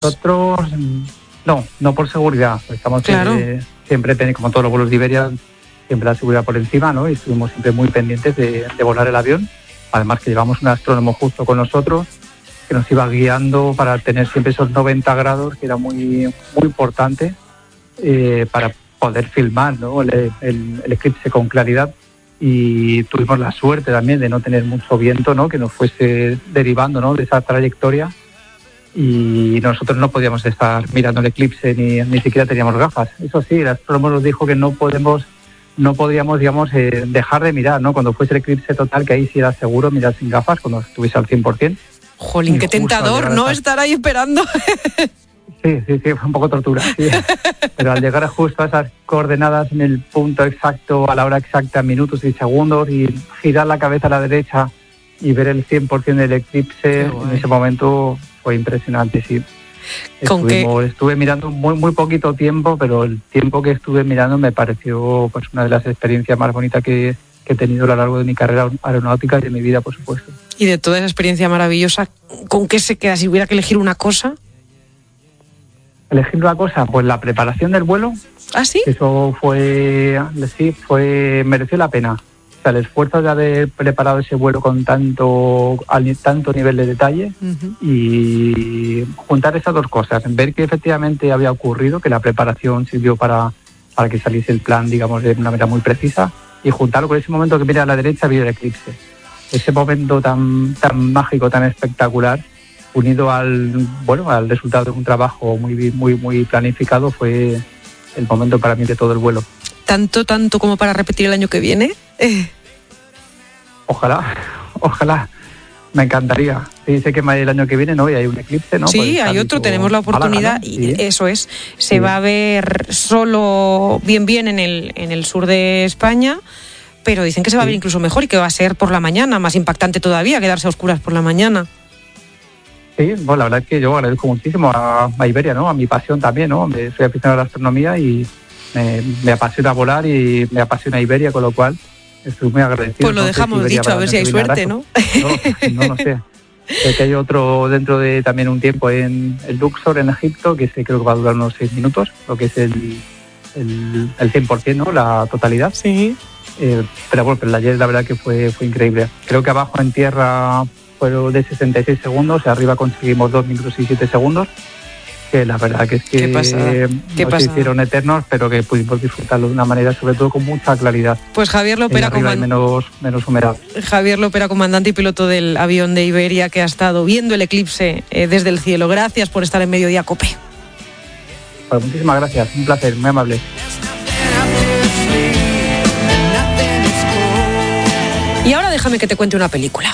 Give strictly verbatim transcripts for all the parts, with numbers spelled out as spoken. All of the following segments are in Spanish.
Nosotros, no, no por seguridad. Estamos Claro. eh, siempre, como todos los vuelos de Iberia, siempre la seguridad por encima, ¿no? Y estuvimos siempre muy pendientes de, de volar el avión. Además que llevamos un astrónomo justo con nosotros que nos iba guiando para tener siempre esos noventa grados, que era muy, muy importante eh, para poder filmar, ¿no? el, el, el eclipse con claridad. Y tuvimos la suerte también de no tener mucho viento, ¿no? Que nos fuese derivando, ¿no? De esa trayectoria, y nosotros no podíamos estar mirando el eclipse, ni, ni siquiera teníamos gafas. Eso sí, el astrónomo nos dijo que no podemos, no podíamos, digamos, eh, dejar de mirar, ¿no? Cuando fuese el eclipse total, que ahí sí era seguro mirar sin gafas, cuando estuviese al cien por ciento. Jolín, qué tentador, ¿no? A... Estar ahí esperando. Sí, sí, sí, fue un poco tortura, sí. Pero al llegar justo a esas coordenadas en el punto exacto, a la hora exacta, minutos y segundos, y girar la cabeza a la derecha y ver el cien por ciento del eclipse, en ese momento fue impresionante, sí. ¿Con qué? Estuve mirando muy muy poquito tiempo, pero el tiempo que estuve mirando me pareció pues una de las experiencias más bonitas que, que he tenido a lo largo de mi carrera aeronáutica y de mi vida, por supuesto. Y de toda esa experiencia maravillosa, ¿con qué se queda si hubiera que elegir una cosa? Elegir una cosa, pues la preparación del vuelo. ¿Ah, sí? Eso fue, sí, fue, mereció la pena. O sea, el esfuerzo de haber preparado ese vuelo con tanto, tanto nivel de detalle, uh-huh. Y juntar esas dos cosas, ver que efectivamente había ocurrido, que la preparación sirvió para, para que saliese el plan, digamos, de una manera muy precisa, y juntarlo con ese momento que mira a la derecha, vi el eclipse. Ese momento tan, tan mágico, tan espectacular, unido al bueno al resultado de un trabajo muy muy muy planificado, fue el momento para mí de todo el vuelo. ¿Tanto, tanto como para repetir el año que viene? Eh. Ojalá, ojalá. Me encantaría. Sí, sé que el año que viene, ¿no? Y hay un eclipse, ¿no? Sí, pues hay otro, tenemos la oportunidad, Málaga, ¿no? Y sí. Eso es. Se sí. va a ver solo bien bien en el, en el sur de España, pero dicen que se va sí. a ver incluso mejor y que va a ser por la mañana, más impactante todavía, quedarse a oscuras por la mañana. Sí, bueno, la verdad es que yo agradezco muchísimo a, a Iberia, ¿no? A mi pasión también, ¿no? Me, soy aficionado a la astronomía y me, me apasiona volar y me apasiona Iberia, con lo cual estoy muy agradecido. Pues lo dejamos Entonces, dicho, a ver si hay suerte, ¿no? No, no, no sé. Sé que hay otro dentro de también un tiempo en el Luxor, en Egipto, que sé, creo que va a durar unos seis minutos, lo que es el, el, el cien por ciento, ¿no? La totalidad. Sí. Eh, pero bueno, pero ayer la verdad que fue, fue increíble. Creo que abajo en tierra fueron de sesenta y seis segundos, y arriba conseguimos dos minutos y siete segundos, que la verdad que es que no se hicieron eternos, pero que pudimos disfrutarlo de una manera, sobre todo con mucha claridad. Pues Javier Lopera, comand... menos, menos humedad. Javier Lopera, comandante y piloto del avión de Iberia, que ha estado viendo el eclipse eh, desde el cielo. Gracias por estar en Mediodía Cope. Pues muchísimas gracias, un placer, muy amable. Y ahora déjame que te cuente una película.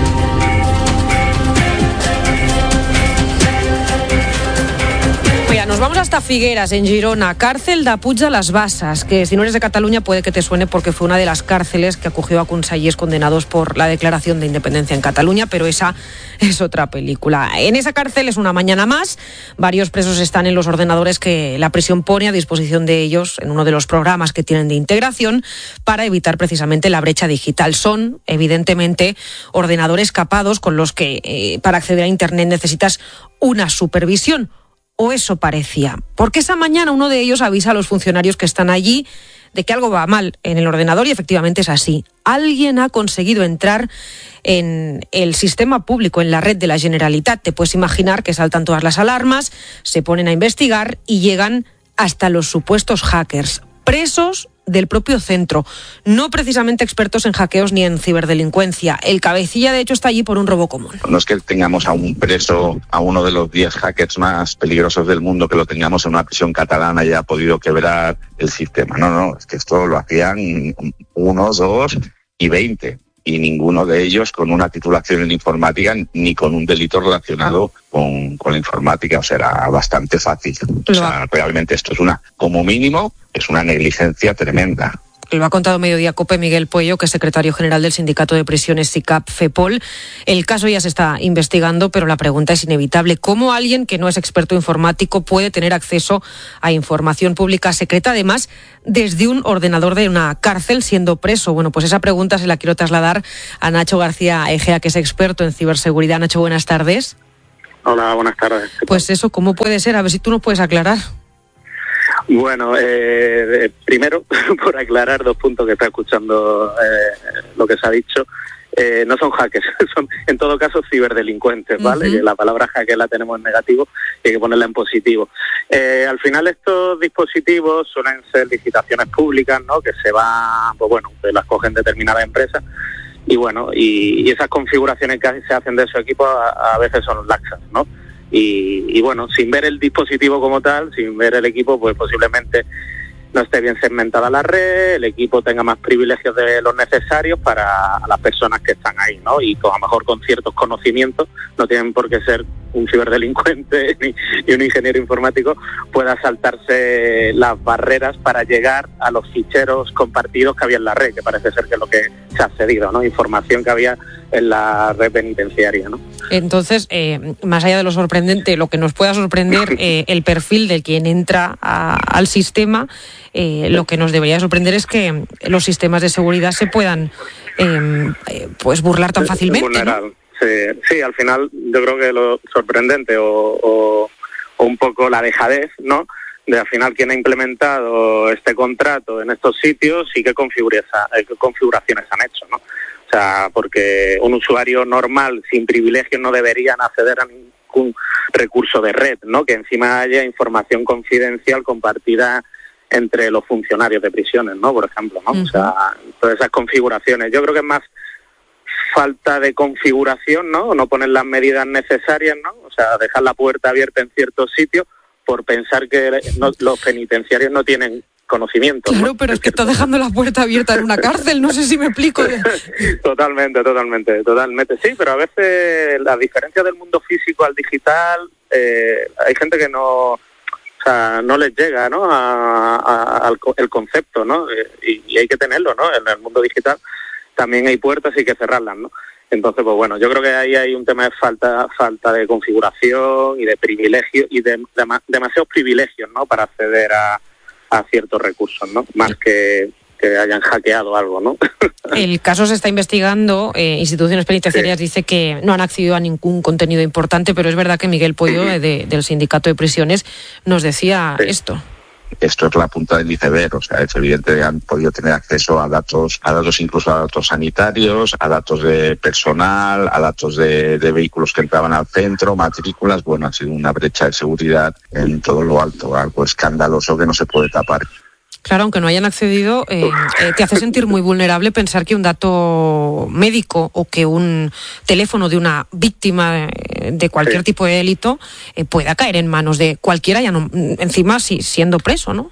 Nos vamos hasta Figueras, en Girona, cárcel de Puig de las Basas, que si no eres de Cataluña puede que te suene porque fue una de las cárceles que acogió a consellers condenados por la declaración de independencia en Cataluña, pero esa es otra película. En esa cárcel es una mañana más, varios presos están en los ordenadores que la prisión pone a disposición de ellos en uno de los programas que tienen de integración para evitar precisamente la brecha digital. Son, evidentemente, ordenadores capados con los que eh, para acceder a Internet necesitas una supervisión. O eso parecía, porque esa mañana uno de ellos avisa a los funcionarios que están allí de que algo va mal en el ordenador y efectivamente es así. Alguien ha conseguido entrar en el sistema público, en la red de la Generalitat. Te puedes imaginar que saltan todas las alarmas, se ponen a investigar y llegan hasta los supuestos hackers, presos del propio centro, no precisamente expertos en hackeos ni en ciberdelincuencia. El cabecilla, de hecho, está allí por un robo común. No es que tengamos a un preso, a uno de los diez hackers más peligrosos del mundo, que lo tengamos en una prisión catalana y haya podido quebrar el sistema. No, no, es que esto lo hacían uno, dos y veinte. Y ninguno de ellos con una titulación en informática ni con un delito relacionado con, con la informática. O sea, era bastante fácil. O sea, realmente esto es una, como mínimo, es una negligencia tremenda. Lo ha contado Mediodía Cope Miguel Puello, que es secretario general del Sindicato de Prisiones SICAP FEPOL. El caso ya se está investigando, pero la pregunta es inevitable. ¿Cómo alguien que no es experto informático puede tener acceso a información pública secreta, además desde un ordenador de una cárcel siendo preso? Bueno, pues esa pregunta se la quiero trasladar a Nacho García Egea, que es experto en ciberseguridad. Nacho, buenas tardes. Hola, buenas tardes. Pues eso, ¿cómo puede ser? A ver si tú nos puedes aclarar. Bueno, eh, primero, por aclarar dos puntos que está escuchando eh, lo que se ha dicho. Eh, no son hackers, son en todo caso ciberdelincuentes, ¿vale? Uh-huh. Que la palabra hacker la tenemos en negativo y hay que ponerla en positivo. Eh, al final estos dispositivos suelen ser licitaciones públicas, ¿no? Que se van, pues bueno, que las cogen determinadas empresas y bueno, y, y esas configuraciones que se hacen de esos equipos a, a veces son laxas, ¿no? Y, y bueno, sin ver el dispositivo como tal, sin ver el equipo, pues posiblemente no esté bien segmentada la red, el equipo tenga más privilegios de los necesarios para las personas que están ahí, ¿no? Y pues, a lo mejor con ciertos conocimientos, no tienen por qué ser un ciberdelincuente ni, ni un ingeniero informático, pueda saltarse las barreras para llegar a los ficheros compartidos que había en la red, que parece ser que es lo que se ha accedido, ¿no? Información que había en la red penitenciaria, ¿no? Entonces, eh, más allá de lo sorprendente, lo que nos pueda sorprender, eh, el perfil de quien entra a, al sistema, eh, lo que nos debería sorprender es que los sistemas de seguridad se puedan eh, pues burlar tan fácilmente, ¿no? Sí, sí, al final yo creo que lo sorprendente o, o, o un poco la dejadez, ¿no?, de al final quien ha implementado este contrato en estos sitios y qué configuraciones han hecho, ¿no? O sea, porque un usuario normal sin privilegios no deberían acceder a ningún recurso de red, ¿no? Que encima haya información confidencial compartida entre los funcionarios de prisiones, ¿no? Por ejemplo, ¿no? Uh-huh. O sea, todas esas configuraciones. Yo creo que es más falta de configuración, ¿no? No poner las medidas necesarias, ¿no? O sea, dejar la puerta abierta en ciertos sitios por pensar que no, los penitenciarios no tienen conocimiento. Claro, ¿no? pero es que estás dejando la puerta abierta en una cárcel, no sé si me explico. Totalmente, totalmente, totalmente. Sí, pero a veces las diferencias del mundo físico al digital, eh, hay gente que no, o sea, no les llega, ¿no? A, a, al el concepto, ¿no? Y, y hay que tenerlo, ¿no? En el mundo digital también hay puertas y hay que cerrarlas, ¿no? Entonces, pues bueno, yo creo que ahí hay un tema de falta falta de configuración y de privilegios y de, de demasiados privilegios, ¿no? Para acceder a, a ciertos recursos, ¿no? Más que, que hayan hackeado algo, ¿no? El caso se está investigando, eh, instituciones penitenciarias sí. Dice que no han accedido a ningún contenido importante, pero es verdad que Miguel Pollo, de, del Sindicato de Prisiones, nos decía sí. esto. Esto es la punta del iceberg, o sea, es evidente que han podido tener acceso a datos, a datos incluso a datos sanitarios, a datos de personal, a datos de, de vehículos que entraban al centro, matrículas. Bueno, ha sido una brecha de seguridad en todo lo alto, algo escandaloso que no se puede tapar. Claro, aunque no hayan accedido, eh, eh, te hace sentir muy vulnerable pensar que un dato médico o que un teléfono de una víctima de, de cualquier sí. tipo de delito eh, pueda caer en manos de cualquiera, ya no, encima si, siendo preso, ¿no?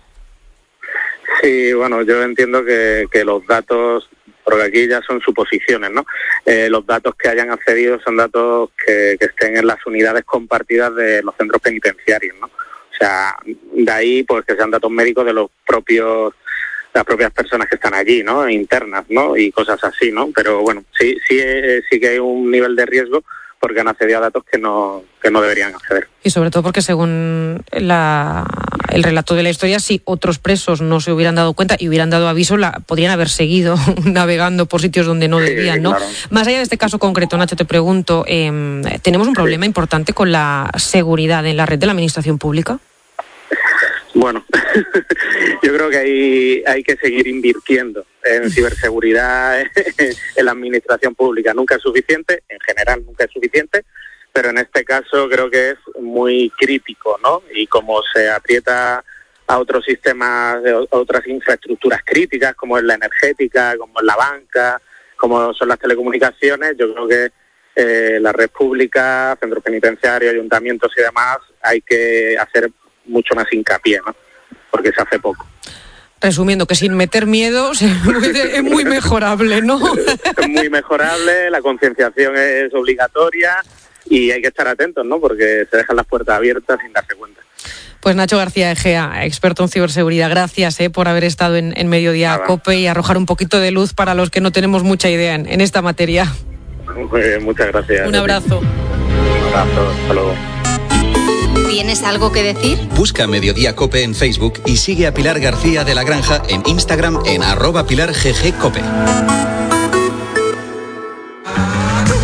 Sí, bueno, yo entiendo que, que los datos, porque aquí ya son suposiciones, ¿no? Eh, los datos que hayan accedido son datos que, que estén en las unidades compartidas de los centros penitenciarios, ¿no? O sea, de ahí pues que sean datos médicos de los propios, las propias personas que están allí, ¿no? Internas, ¿no? Y cosas así, ¿no? Pero bueno, sí, sí, sí que hay un nivel de riesgo porque han accedido a datos que no, que no deberían acceder. Y sobre todo porque según la, el relato de la historia, si otros presos no se hubieran dado cuenta y hubieran dado aviso, la, podrían haber seguido navegando por sitios donde no debían, ¿no? Claro. Más allá de este caso concreto, Nacho, te pregunto, eh, ¿tenemos un problema sí. importante con la seguridad en la red de la administración pública? Bueno, yo creo que hay, hay que seguir invirtiendo en ciberseguridad en la administración pública. Nunca es suficiente, en general nunca es suficiente, pero en este caso creo que es muy crítico, ¿no? Y como se aprieta a otros sistemas, a otras infraestructuras críticas, como es la energética, como es la banca, como son las telecomunicaciones, yo creo que eh, la red pública, centros penitenciarios, ayuntamientos y demás, hay que hacer mucho más hincapié, ¿no? Porque se hace poco. Resumiendo, que sin meter miedo es muy mejorable, ¿no? Es muy mejorable, la concienciación es obligatoria y hay que estar atentos, ¿no? Porque se dejan las puertas abiertas sin darse cuenta. Pues Nacho García Egea, experto en ciberseguridad, gracias eh, por haber estado en, en Mediodía Nada. COPE y arrojar un poquito de luz para los que no tenemos mucha idea en, en esta materia. Pues muchas gracias. Un abrazo. Un abrazo, hasta luego. ¿Tienes algo que decir? Busca Mediodía COPE en Facebook y sigue a Pilar García de la Granja en Instagram en arroba Pilar G G Cope.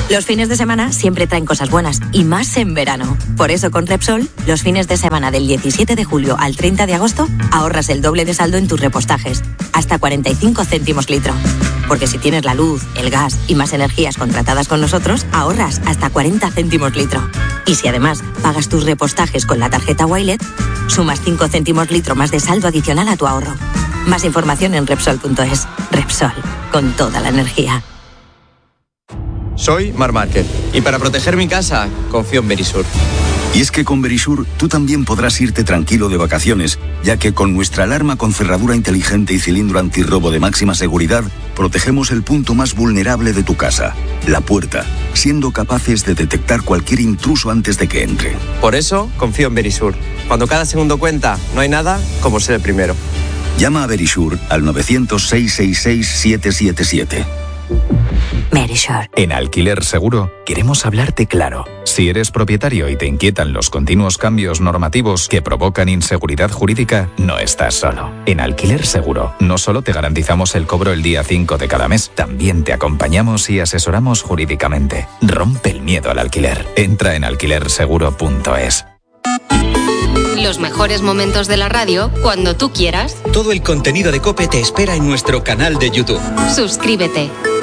Los fines de semana siempre traen cosas buenas, y más en verano. Por eso con Repsol, los fines de semana del diecisiete de julio al treinta de agosto, ahorras el doble de saldo en tus repostajes, hasta cuarenta y cinco céntimos litro. Porque si tienes la luz, el gas y más energías contratadas con nosotros, ahorras hasta cuarenta céntimos litro. Y si además pagas tus repostajes con la tarjeta Wilet, sumas cinco céntimos litro más de saldo adicional a tu ahorro. Más información en Repsol punto es. Repsol, con toda la energía. Soy Mar Márquez y para proteger mi casa confío en Verisur. Y es que con Verisur tú también podrás irte tranquilo de vacaciones, ya que con nuestra alarma con cerradura inteligente y cilindro antirrobo de máxima seguridad, protegemos el punto más vulnerable de tu casa, la puerta, siendo capaces de detectar cualquier intruso antes de que entre. Por eso confío en Verisur. Cuando cada segundo cuenta, no hay nada como ser el primero. Llama a Verisur al nueve cero cero, seis seis seis, siete siete siete. Verisur. En Alquiler Seguro queremos hablarte claro. Si eres propietario y te inquietan los continuos cambios normativos que provocan inseguridad jurídica, no estás solo. En Alquiler Seguro no solo te garantizamos el cobro el día cinco de cada mes, también te acompañamos y asesoramos jurídicamente. Rompe el miedo al alquiler. Entra en alquiler seguro punto es. Los mejores momentos de la radio cuando tú quieras. Todo el contenido de COPE te espera en nuestro canal de YouTube. Suscríbete.